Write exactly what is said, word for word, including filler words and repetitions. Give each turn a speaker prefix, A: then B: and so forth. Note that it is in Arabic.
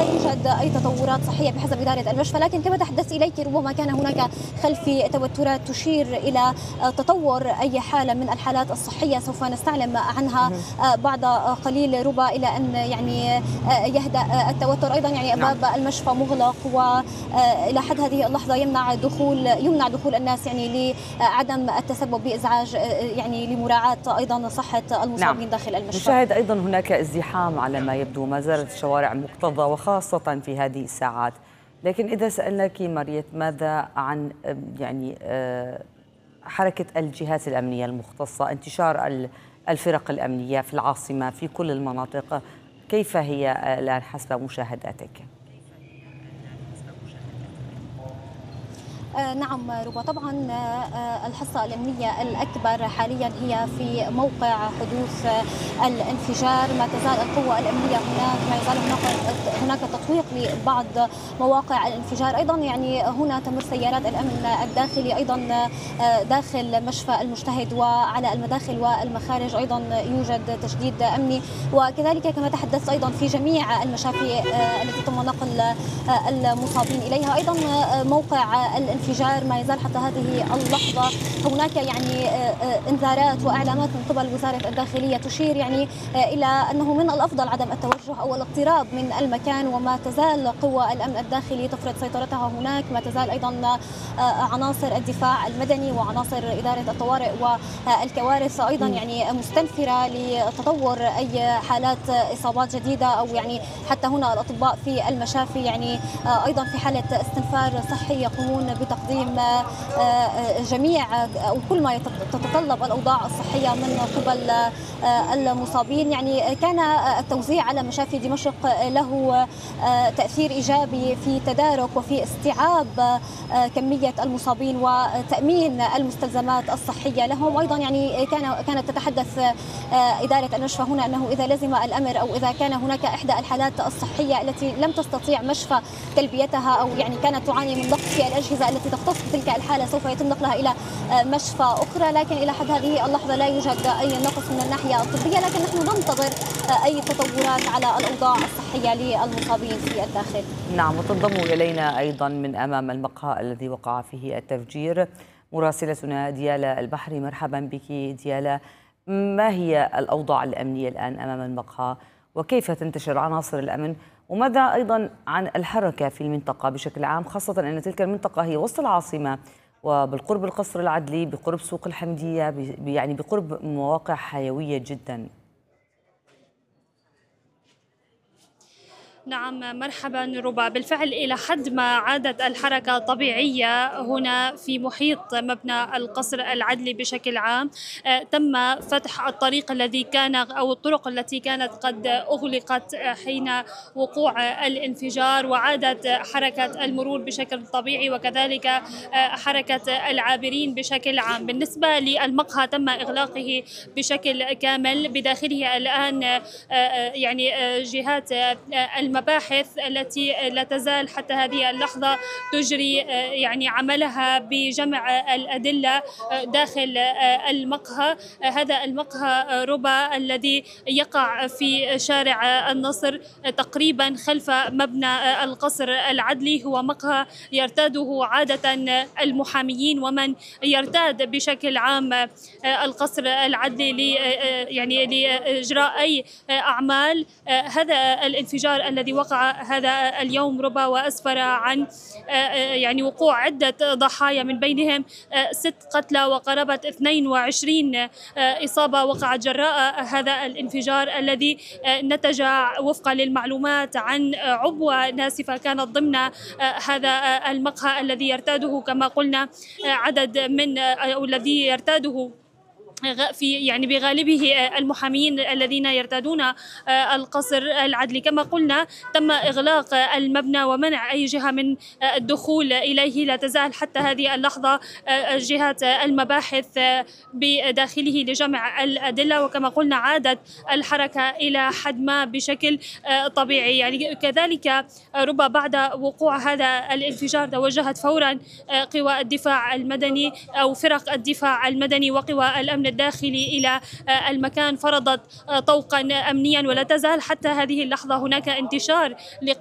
A: لا يوجد أي تطورات صحية بحسب إدارة المشفى، لكن كما تحدثت إليك ربما كان هناك خلفي توترات تشير إلى تطور أي حالة من الحالات الصحية سوف نستعلم عنها بعد قليل ربما إلى أن يعني يهدأ التوتر. أيضا يعني باب المشفى مغلق، وإلى حد هذه اللحظة يمنع دخول يمنع دخول الناس يعني لعدم التسبب بإزعاج، يعني لمراعاة أيضا صحة المصابين نعم. داخل المشفى.
B: نشاهد أيضا هناك ازدحام على ما يبدو، ما زالت الشوارع مكتظة وخاصة في هذه الساعات. لكن إذا سألناك مريت ماذا عن يعني حركة الجهات الأمنية المختصة، انتشار الفرق الأمنية في العاصمة في كل المناطق، كيف هي الآن حسب مشاهداتك؟
A: نعم ربا، طبعا الحصة الأمنية الأكبر حاليا هي في موقع حدوث الانفجار. ما تزال القوة الأمنية هناك، ما يزال هناك هناك تطويق لبعض مواقع الانفجار. أيضا يعني هنا تمر سيارات الأمن الداخلي أيضا داخل مشفى المجتهد، وعلى المداخل والمخارج أيضا يوجد تشديد أمني، وكذلك كما تحدثت أيضا في جميع المشافي التي تم نقل المصابين إليها. أيضا موقع الانفجار ما يزال حتى هذه اللحظة هناك يعني انذارات وإعلامات من قبل وزارة الداخلية تشير يعني إلى أنه من الأفضل عدم التوجه أو الاقتراب من المكان، وما تزال قوى الأمن الداخلي تفرض سيطرتها هناك. ما تزال أيضا عناصر الدفاع المدني وعناصر إدارة الطوارئ والكوارث أيضا يعني مستنفرة لتطور أي حالات إصابات جديدة، أو يعني حتى هنا الأطباء في المشافي يعني أيضا في حالة استنفار صحي يقومون بتقديم جميع أو كل ما تتطلب الأوضاع الصحية من قبل المصابين. يعني كان التوزيع على مشافي دمشق له تأثير إيجابي في تدارك وفي استيعاب كمية المصابين وتأمين المستلزمات الصحية لهم. أيضا يعني كان كانت تتحدث إدارة المشفى هنا أنه إذا لزم الأمر أو إذا كان هناك إحدى الحالات الصحية التي لم تستطيع مشفى تلبيتها أو يعني كانت تعاني من نقص في الأجهزة التي تختص بتلك الحالة سوف يتم نقلها إلى مشفى أخرى. لكن إلى حد هذه اللحظة لا يوجد أي نقص من الناحية الطبية، لكن نحن ننتظر أي تطورات على الأوضاع الصحية للمصابين في الداخل.
B: نعم، وتنضم إلينا أيضا من أمام المقهى الذي وقع فيه التفجير مراسلتنا ديالا البحري. مرحبا بك ديالا، ما هي الأوضاع الأمنية الآن أمام المقهى وكيف تنتشر عناصر الأمن، وماذا أيضا عن الحركة في المنطقة بشكل عام، خاصة أن تلك المنطقة هي وسط العاصمة وبالقرب القصر العدلي، بقرب سوق الحمدية، يعني بقرب مواقع حيوية جدا؟
C: نعم مرحبا ربا، بالفعل إلى حد ما عادت الحركة طبيعية هنا في محيط مبنى القصر العدلي بشكل عام. تم فتح الطريق الذي كان أو الطرق التي كانت قد أغلقت حين وقوع الانفجار، وعادت حركة المرور بشكل طبيعي وكذلك حركة العابرين بشكل عام. بالنسبة للمقهى تم إغلاقه بشكل كامل، بداخله الآن يعني جهات المباحث التي لا تزال حتى هذه اللحظة تجري يعني عملها بجمع الأدلة داخل المقهى. هذا المقهى ربا الذي يقع في شارع النصر تقريبا خلف مبنى القصر العدلي، هو مقهى يرتاده عادة المحاميين ومن يرتاد بشكل عام القصر العدلي ل يعني لإجراء أي أعمال. هذا الانفجار الذي وقع هذا اليوم ربا وأسفر عن يعني وقوع عدة ضحايا، من بينهم ست قتلى وقرابة اثنين وعشرين إصابة وقعت جراء هذا الانفجار الذي نتج وفقا للمعلومات عن عبوة ناسفة كانت ضمن هذا المقهى الذي يرتاده كما قلنا عدد من أو الذي يرتاده في يعني بغالبه المحامين الذين يرتادون القصر العدلي. كما قلنا تم إغلاق المبنى ومنع أي جهة من الدخول إليه. لا تزال حتى هذه اللحظة جهات المباحث بداخله لجمع الأدلة، وكما قلنا عادت الحركة إلى حد ما بشكل طبيعي. يعني كذلك ربما بعد وقوع هذا الانفجار توجهت فورا قوى الدفاع المدني أو فرق الدفاع المدني وقوى الأمن الداخلي إلى المكان، فرضت طوقا أمنيا، ولا تزال حتى هذه اللحظة هناك انتشار